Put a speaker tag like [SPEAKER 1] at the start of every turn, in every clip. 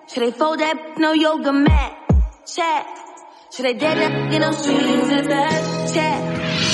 [SPEAKER 1] Should they fold that no yoga mat? Chat. Should they dead that get no strings attached? Chat.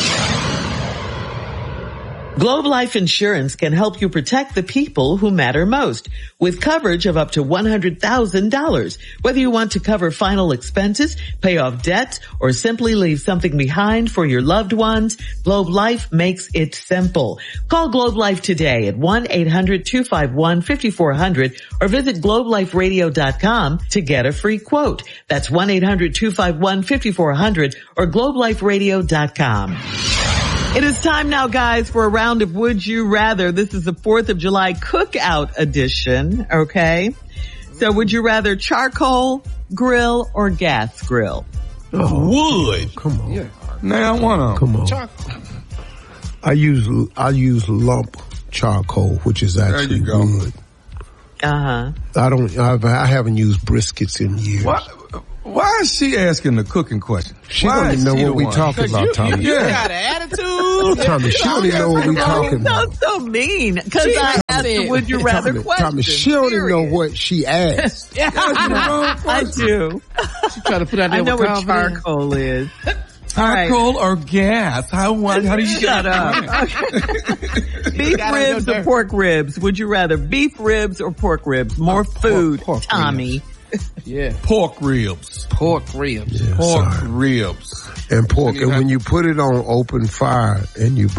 [SPEAKER 2] Globe Life Insurance can help you protect the people who matter most with coverage of up to $100,000. Whether you want to cover final expenses, pay off debts, or simply leave something behind for your loved ones, Globe Life makes it simple. Call Globe Life today at 1-800-251-5400 or visit globeliferadio.com to get a free quote. That's 1-800-251-5400 or globeliferadio.com. It is time now, guys, for a round of Would You Rather. This is the 4th of July cookout edition, okay? So would you rather charcoal grill or gas grill?
[SPEAKER 3] Oh, wood.
[SPEAKER 4] Come on.
[SPEAKER 3] Yeah. Now I want to.
[SPEAKER 4] Come on.
[SPEAKER 3] Charcoal.
[SPEAKER 4] I use lump charcoal, which is actually good.
[SPEAKER 2] Uh-huh.
[SPEAKER 4] I haven't used briskets in years.
[SPEAKER 3] Why is she asking the cooking question?
[SPEAKER 4] She don't even know what we talking about, Tommy.
[SPEAKER 5] You got an attitude.
[SPEAKER 4] Tommy, she don't even know what we talking about.
[SPEAKER 2] That's so mean. Because I asked the Would You Rather question.
[SPEAKER 4] Tommy, she don't even know what she asked.
[SPEAKER 2] I do.
[SPEAKER 5] She trying to put out there.
[SPEAKER 2] I know what charcoal is.
[SPEAKER 3] Charcoal or gas? How do you
[SPEAKER 2] shut up? Beef ribs or pork ribs? Would you rather beef ribs or pork ribs? More food,
[SPEAKER 5] pork
[SPEAKER 2] Tommy.
[SPEAKER 5] Ribs. Yeah.
[SPEAKER 3] Pork ribs.
[SPEAKER 5] Pork ribs.
[SPEAKER 4] Yeah,
[SPEAKER 3] pork ribs.
[SPEAKER 4] And pork. And when you put it on open fire and you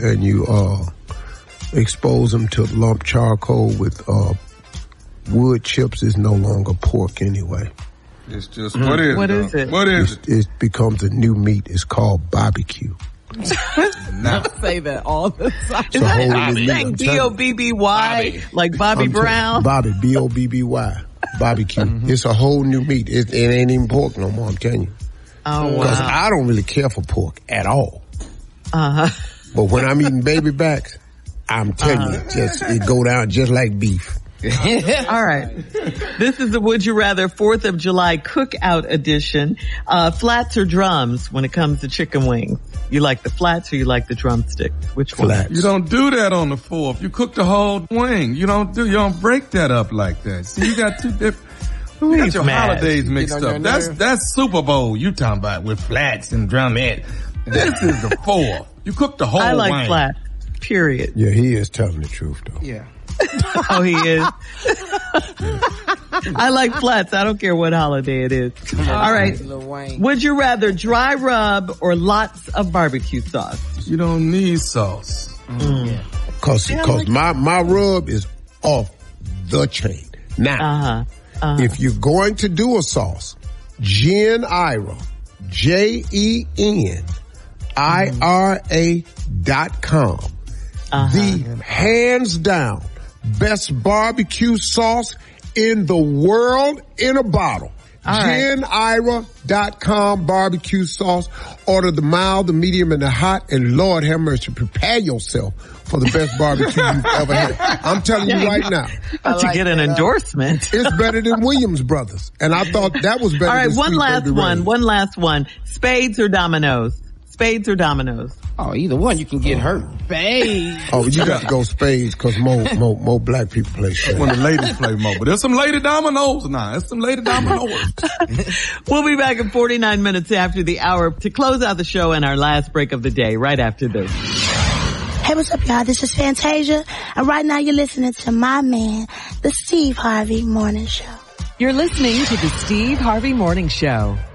[SPEAKER 4] expose them to lump charcoal with wood chips, is no longer pork anyway.
[SPEAKER 3] It's just what is it? What is it?
[SPEAKER 4] It becomes a new meat. It's called barbecue.
[SPEAKER 2] Now say that all the time. Is that saying B-O-B-B-Y? Like Bobby Brown?
[SPEAKER 4] Bobby, B-O-B-B-Y. Barbecue. Mm-hmm. It's a whole new meat. It ain't even pork no more, I'm telling you.
[SPEAKER 2] Oh, wow.
[SPEAKER 4] Because I don't really care for pork at all.
[SPEAKER 2] Uh-huh.
[SPEAKER 4] But when I'm eating baby backs, I'm telling you, it go down just like beef.
[SPEAKER 2] All right. This is the Would You Rather 4th of July cookout edition. Flats or drums when it comes to chicken wings? You like the flats or you like the drumsticks? Which one?
[SPEAKER 4] Flats.
[SPEAKER 3] You don't do that on the 4th. You cook the whole wing. You don't break that up like that. See, you got two different, you got your holidays mixed up. That's Super Bowl you talking about with flats and drumette. This is the 4th. You cook the whole wing.
[SPEAKER 2] I like flats, period.
[SPEAKER 4] Yeah, he is telling the truth though.
[SPEAKER 5] Yeah.
[SPEAKER 2] Oh, he is. I like flats. I don't care what holiday it is. All right. Would you rather dry rub or lots of barbecue sauce?
[SPEAKER 3] You don't need sauce.
[SPEAKER 4] Cause my rub is off the chain. Now, if you're going to do a sauce, GenIra, GenIRA.com. The hands down best barbecue sauce in the world in a bottle. GenIra.com barbecue sauce. Order the mild, the medium, and the hot, and Lord have mercy, prepare yourself for the best barbecue you've ever had. I'm telling you right now.
[SPEAKER 2] But you get an endorsement.
[SPEAKER 4] It's better than Williams Brothers. And I thought that was better.
[SPEAKER 2] All right,
[SPEAKER 4] than
[SPEAKER 2] one last one. Spades or dominoes? Spades or dominoes?
[SPEAKER 5] Oh, either one, you can get hurt. Spades.
[SPEAKER 4] Oh, you got to go spades because more black people play spades.
[SPEAKER 3] When the ladies play more. But there's some lady dominoes now. There's some lady dominoes.
[SPEAKER 2] We'll be back in 49 minutes after the hour to close out the show and our last break of the day right after this.
[SPEAKER 6] Hey, what's up, y'all? This is Fantasia. And right now you're listening to my man, the Steve Harvey Morning Show.
[SPEAKER 7] You're listening to the Steve Harvey Morning Show.